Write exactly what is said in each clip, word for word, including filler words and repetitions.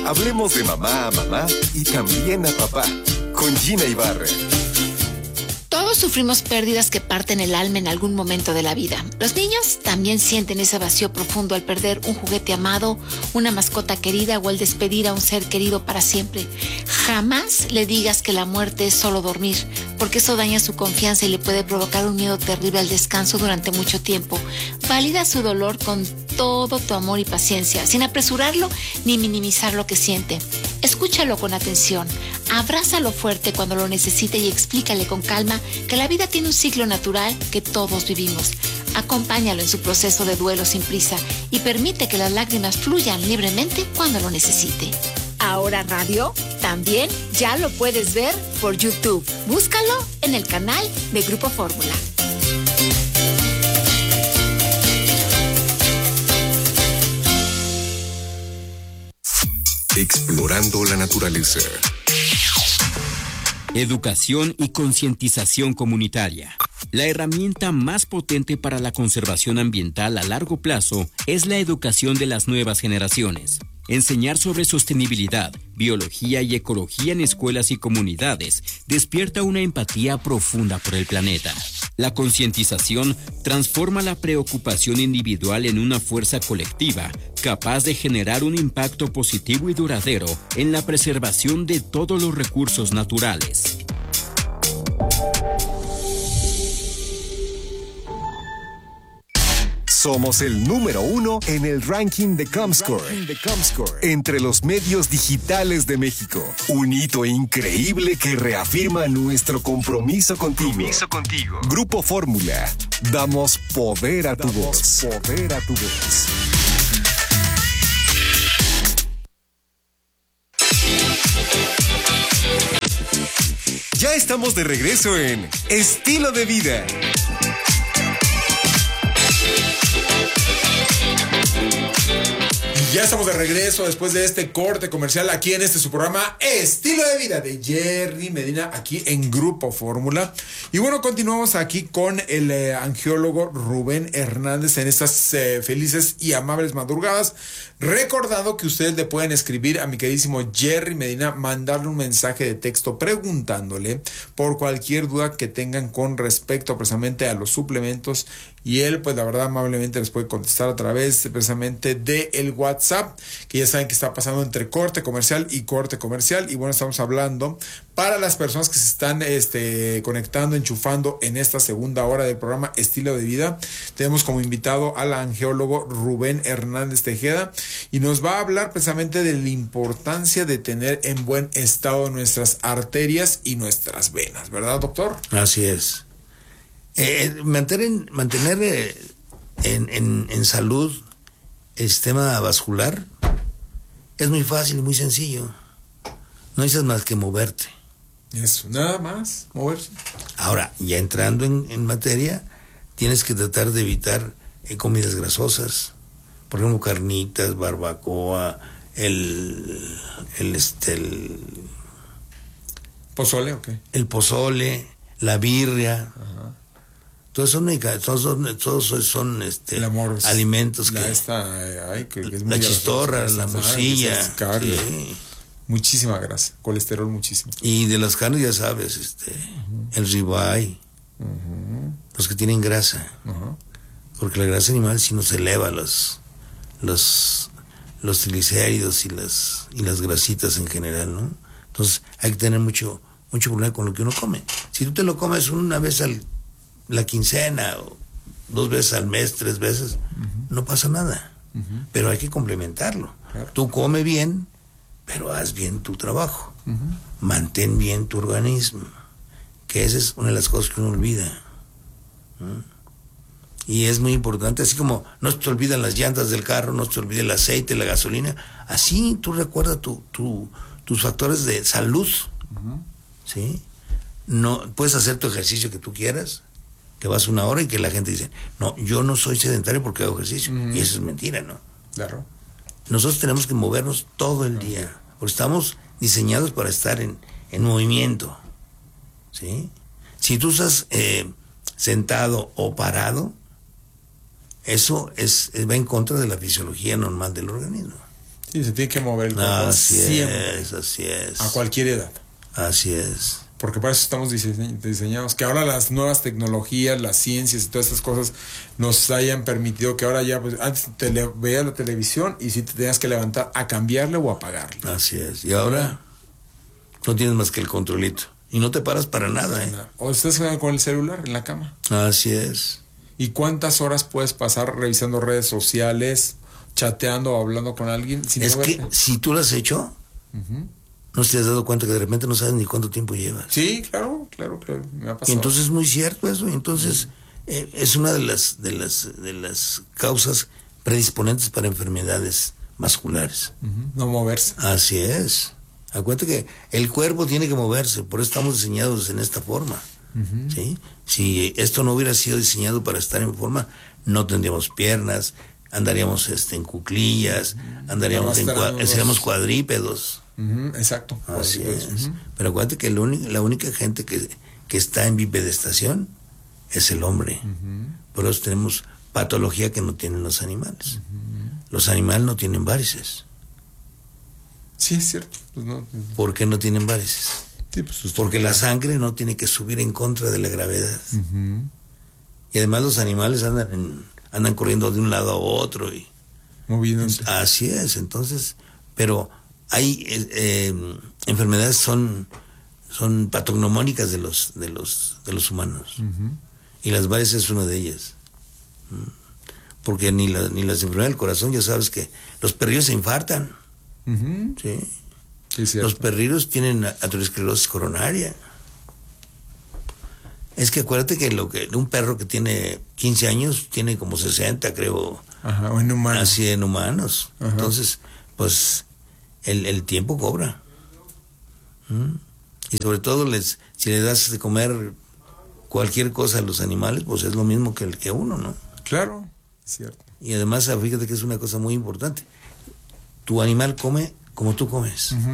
Hablemos de mamá a mamá y también a papá, con Gina Ibarra. Todos sufrimos pérdidas que parten el alma en algún momento de la vida. Los niños también sienten ese vacío profundo al perder un juguete amado, una mascota querida o al despedir a un ser querido para siempre. Jamás le digas que la muerte es solo dormir, porque eso daña su confianza y le puede provocar un miedo terrible al descanso durante mucho tiempo. Valida su dolor con todo tu amor y paciencia, sin apresurarlo ni minimizar lo que siente. Escúchalo con atención, abrázalo fuerte cuando lo necesite y explícale con calma que la vida tiene un ciclo natural que todos vivimos. Acompáñalo en su proceso de duelo sin prisa y permite que las lágrimas fluyan libremente cuando lo necesite. Ahora Radio también ya lo puedes ver por YouTube. Búscalo en el canal de Grupo Fórmula. Explorando la naturaleza. Educación y concientización comunitaria. La herramienta más potente para la conservación ambiental a largo plazo es la educación de las nuevas generaciones. Enseñar sobre sostenibilidad, biología y ecología en escuelas y comunidades despierta una empatía profunda por el planeta. La concientización transforma la preocupación individual en una fuerza colectiva capaz de generar un impacto positivo y duradero en la preservación de todos los recursos naturales. Somos el número uno en el ranking de Comscore, entre los medios digitales de México. Un hito increíble que reafirma nuestro compromiso contigo. Compromiso contigo. Grupo Fórmula. Damos poder a tu Damos voz. Poder a tu voz. Ya estamos de regreso en Estilo de Vida. Ya estamos de regreso después de este corte comercial aquí en este su programa Estilo de Vida de Jerry Medina, aquí en Grupo Fórmula. Y bueno, continuamos aquí con el eh, angiólogo Rubén Hernández en estas eh, felices y amables madrugadas. Recordando que ustedes le pueden escribir a mi queridísimo Jerry Medina, mandarle un mensaje de texto preguntándole por cualquier duda que tengan con respecto precisamente a los suplementos. Y él, pues la verdad, amablemente les puede contestar a través precisamente de el WhatsApp, que ya saben que está pasando entre corte comercial y corte comercial. Y bueno, estamos hablando para las personas que se están este, conectando, enchufando en esta segunda hora del programa Estilo de Vida. Tenemos como invitado al angiólogo Rubén Hernández Tejeda y nos va a hablar precisamente de la importancia de tener en buen estado nuestras arterias y nuestras venas, ¿verdad, doctor? Así es. Eh, mantener mantener eh, en, en, en salud el sistema vascular es muy fácil y muy sencillo. No necesitas más que moverte. Eso, nada más, moverse. Ahora, ya entrando en, en materia, tienes que tratar de evitar eh, comidas grasosas. Por ejemplo, carnitas, barbacoa, el... el, este, el ¿Pozole o qué? El pozole, la birria. Ajá. Todos son, todos son, todos son este, amor, alimentos la que... Esta, ay, que, que es la chistorra, la morcilla. Sí. Muchísima grasa, colesterol muchísimo. Y de las carnes ya sabes, este, uh-huh. el ribeye, uh-huh. los que tienen grasa. Uh-huh. Porque la grasa animal sí nos eleva los, los, los triglicéridos y las, y las grasitas en general, ¿no? Entonces hay que tener mucho, mucho problema con lo que uno come. Si tú te lo comes una vez al la quincena, o dos veces al mes, tres veces, uh-huh. no pasa nada. Uh-huh. Pero hay que complementarlo. Claro. Tú come bien, pero haz bien tu trabajo. Uh-huh. Mantén bien tu organismo. Que esa es una de las cosas que uno olvida. ¿Mm? Y es muy importante, así como no se te olvidan las llantas del carro, no se te olvida el aceite, la gasolina, así tú recuerda tu, tu, tus factores de salud. Uh-huh. ¿Sí? No, puedes hacer tu ejercicio que tú quieras, que vas una hora y que la gente dice, no, yo no soy sedentario porque hago ejercicio. Mm. Y eso es mentira, ¿no? Claro. Nosotros tenemos que movernos todo el día, porque estamos diseñados para estar en, en movimiento, ¿sí? Si tú estás eh, sentado o parado, eso es, es va en contra de la fisiología normal del organismo. Y se tiene que mover el cuerpo Así siempre. es, así es. A cualquier edad. Así es. Porque para eso estamos dise- diseñados. Que ahora las nuevas tecnologías, las ciencias y todas estas cosas nos hayan permitido que ahora ya, pues antes te le- veías la televisión y si te tenías que levantar a cambiarle o a apagarle. Así es. Y ahora no tienes más que el controlito. Y no te paras para nada, ¿eh? O estás con el celular en la cama. Así es. ¿Y cuántas horas puedes pasar revisando redes sociales, chateando o hablando con alguien sin Es moverte? que si tú lo has hecho, Ujú. no te has dado cuenta que de repente no sabes ni cuánto tiempo llevas. Sí, claro, claro, claro. Me ha Y pasado. entonces es muy cierto eso. Y entonces eh, es una de las, de las, de las causas predisponentes para enfermedades vasculares. Ujú. No moverse. Así es. Acuérdate que el cuerpo tiene que moverse, por eso estamos diseñados en esta forma. ¿Sí? Si esto no hubiera sido diseñado para estar en forma, no tendríamos piernas, andaríamos este, en cuclillas, andaríamos en cua- Arrastrándonos. seríamos cuadrípedos. Ujú, exacto. Así Ujú. es. Pero acuérdate que lo uni- la única gente que, que está en bipedestación es el hombre. Por eso tenemos patología que no tienen los animales. Los animales no tienen varices. Sí, es cierto. Pues no, ¿Por qué no tienen varices? sí, pues sus- Porque la sangre no tiene que subir en contra de la gravedad. Ujú. Y además los animales andan en- andan corriendo de un lado a otro. Y, Moviéndose. así es, entonces, pero hay eh, eh, enfermedades son son patognomónicas de los de los de los humanos. Ujú. Y las varices es una de ellas. ¿Mm? Porque ni la, ni las enfermedades del corazón, ya sabes que los perrillos se infartan, Ujú. ¿sí? Sí, es cierto. Los perrillos tienen aterosclerosis coronaria. Es que acuérdate que lo que un perro que tiene quince años tiene como sesenta, creo, Ajá, o en humanos. así en humanos. Ajá. Entonces, pues el, el tiempo cobra. ¿Mm? Y sobre todo les si le das de comer cualquier cosa a los animales, pues es lo mismo que el que uno, ¿no? Claro, es cierto. Y además, fíjate que es una cosa muy importante. Tu animal come como tú comes. Ujú.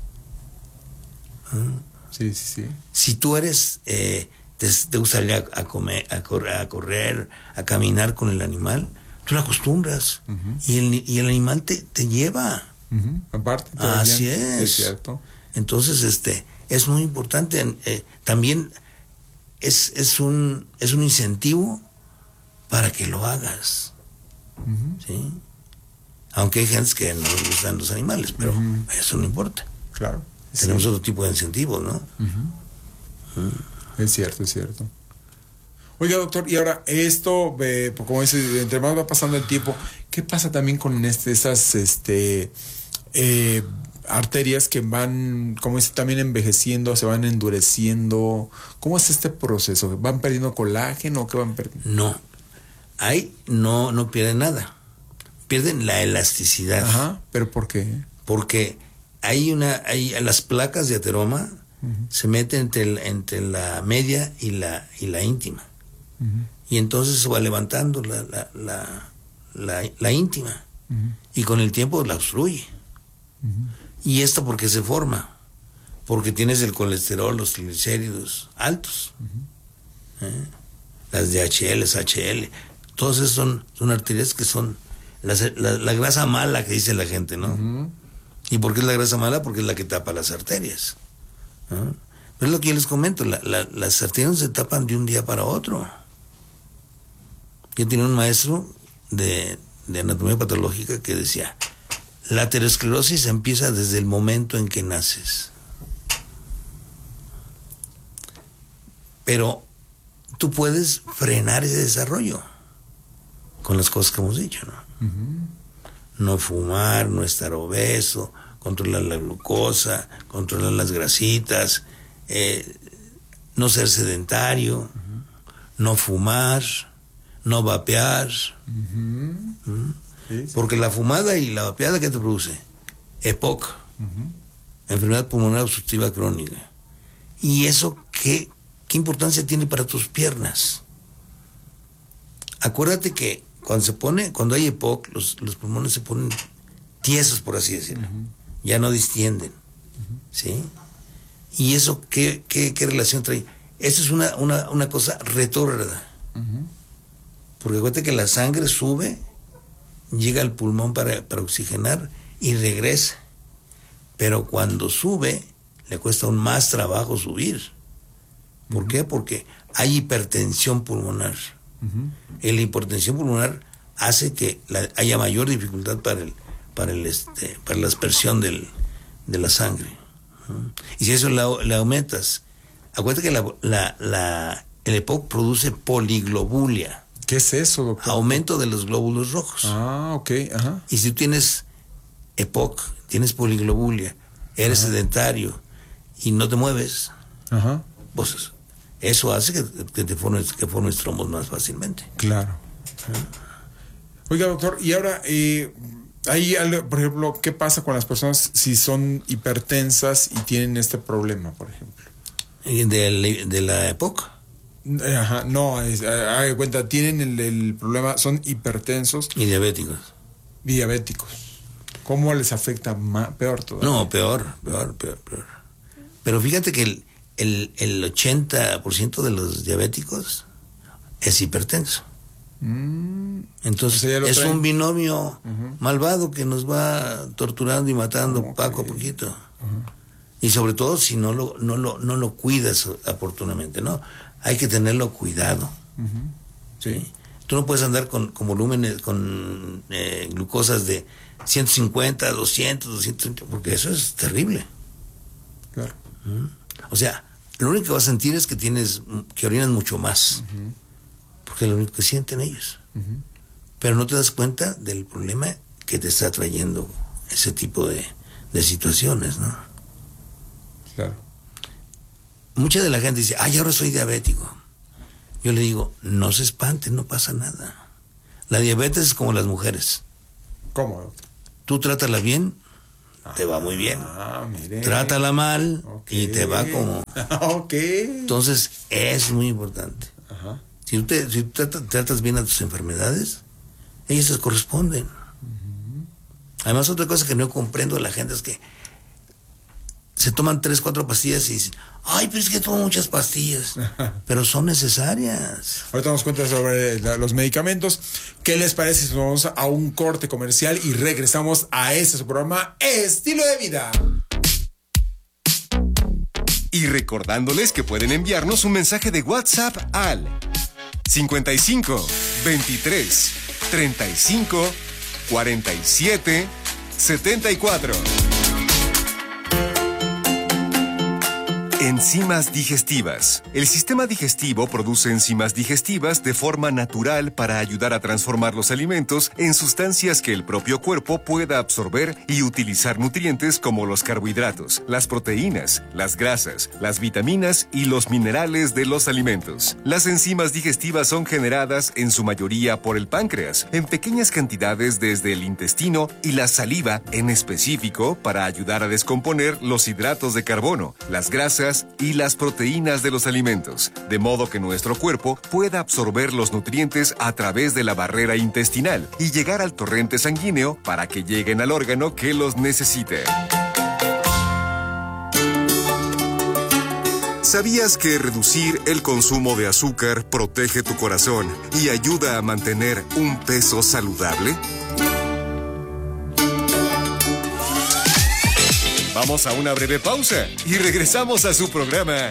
¿Mm? Sí, sí, sí. Si tú eres, eh, te, te gustaría a, a comer, a correr, a correr, a caminar con el animal, tú lo acostumbras. y, el, y el animal te, te lleva. Ujú. Aparte. todo Así bien. es. Es cierto. Entonces, este, es muy importante. Eh, también es, es un, es un incentivo para que lo hagas. Ujú. ¿Sí? Aunque hay gente que no les gustan los animales, pero Ujú. eso no importa. Claro. Tenemos Sí. otro tipo de incentivos, ¿no? Es cierto, es cierto. Oiga, doctor, y ahora esto, eh, como dice, entre más va pasando el tiempo, ¿qué pasa también con este, esas este, eh, arterias que van, como dice, también envejeciendo, se van endureciendo? ¿Cómo es este proceso? ¿Van perdiendo colágeno o qué van perdiendo? No. Ahí no, no pierden nada. Pierden la elasticidad. Ajá, pero ¿por qué? Porque hay una, hay las placas de ateroma se meten entre, el- entre la media y la, y la íntima. Ujú, Y entonces se va levantando la, la, la, la, la íntima. ujú, Y con el tiempo la obstruye. ujú. ¿Y esto por qué se forma? Porque tienes el colesterol, los triglicéridos altos. ¿Eh? Las D H L, H L. Todas esas son, son arterias que son las- la, la grasa mala que dice la gente, ¿no? Ujú. ¿Y por qué es la grasa mala? Porque es la que tapa las arterias. ¿No? Pero es lo que yo les comento, la- la- las arterias no se tapan de un día para otro. Yo tenía un maestro de, de anatomía patológica que decía, la aterosclerosis empieza desde el momento en que naces. Pero tú puedes frenar ese desarrollo con las cosas que hemos dicho, ¿no? No fumar, no estar obeso, controlar la glucosa, controlar las grasitas, eh, no ser sedentario, no fumar, no vapear. ¿Mm? Sí, sí. Porque la fumada y la vapeada, ¿qué te produce? E P O C, enfermedad pulmonar obstructiva crónica. ¿Y eso qué, qué importancia tiene para tus piernas? Acuérdate que cuando se pone, cuando hay E P O C, los, los pulmones se ponen tiesos, por así decirlo. Ya no distienden. ¿Sí? ¿Y eso qué, qué, qué relación trae? Eso es una, una, una cosa retrógrada. Porque acuérdate que la sangre sube, llega al pulmón para, para oxigenar y regresa. Pero cuando sube, le cuesta aún más trabajo subir. ¿Por uh-huh. qué? Porque hay hipertensión pulmonar. Uh-huh. Y la hipertensión pulmonar hace que la, haya mayor dificultad para el, para el este, para la aspersión del, de la sangre. Uh-huh. Y si eso le aumentas, acuérdate que la, la, la, el EPOC produce poliglobulia. ¿Qué es eso, doctor? Aumento de los glóbulos rojos. Ah, ok, ajá. Y si tú tienes EPOC, tienes poliglobulia, eres ajá. sedentario y no te mueves, ajá. pues eso hace que, que te formes, que formes trombos más fácilmente. Claro. Oiga, doctor, y ahora, eh, hay algo, por ejemplo, ¿qué pasa con las personas si son hipertensas y tienen este problema, por ejemplo? ¿De, de la EPOC? Ajá, no, es, haga cuenta, tienen el, el problema, son hipertensos. Y diabéticos. Y diabéticos. ¿Cómo les afecta más, peor todavía? No, peor, peor, peor, peor. Pero fíjate que el, el, el ochenta por ciento de los diabéticos es hipertenso. Mm. Entonces, o sea, es traen. un binomio uh-huh. malvado que nos va torturando y matando okay. poco a poquito. Uh-huh. Y sobre todo si no lo, no lo, no lo cuidas oportunamente, ¿no? Hay que tenerlo cuidado. Uh-huh. ¿Sí? Tú no puedes andar con, con volúmenes, con eh, glucosas de ciento cincuenta, doscientos, doscientos, porque eso es terrible. Claro. ¿Mm? O sea, lo único que vas a sentir es que tienes, que orinas mucho más. Uh-huh. Porque es lo único que sienten ellos. Uh-huh. Pero no te das cuenta del problema que te está trayendo ese tipo de, de situaciones, ¿no? Claro. Mucha de la gente dice, ay, ahora soy diabético. Yo le digo, no se espanten, no pasa nada. La diabetes es como las mujeres. ¿Cómo? Tú trátala bien, ah, te va muy bien. Ah, mire. Trátala mal okay. y te va como... ok. Entonces, es muy importante. Ajá. Si tú, te, si tú tratas, tratas bien a tus enfermedades, ellas te corresponden. Uh-huh. Además, otra cosa que no comprendo de la gente es que se toman tres, cuatro pastillas y dicen, ay, pero es que tomo muchas pastillas. Pero son necesarias. Ahorita nos cuenta sobre la, los medicamentos. ¿Qué les parece si nos vamos a un corte comercial y regresamos a este su programa Estilo de Vida? Y recordándoles que pueden enviarnos un mensaje de WhatsApp al cincuenta y cinco, veintitrés, treinta y cinco, cuarenta y siete, setenta y cuatro. Enzimas digestivas. El sistema digestivo produce enzimas digestivas de forma natural para ayudar a transformar los alimentos en sustancias que el propio cuerpo pueda absorber y utilizar nutrientes como los carbohidratos, las proteínas, las grasas, las vitaminas y los minerales de los alimentos. Las enzimas digestivas son generadas en su mayoría por el páncreas, en pequeñas cantidades desde el intestino y la saliva en específico para ayudar a descomponer los hidratos de carbono, las grasas y las proteínas de los alimentos, de modo que nuestro cuerpo pueda absorber los nutrientes a través de la barrera intestinal y llegar al torrente sanguíneo para que lleguen al órgano que los necesite. ¿Sabías que reducir el consumo de azúcar protege tu corazón y ayuda a mantener un peso saludable? Vamos a una breve pausa y regresamos a su programa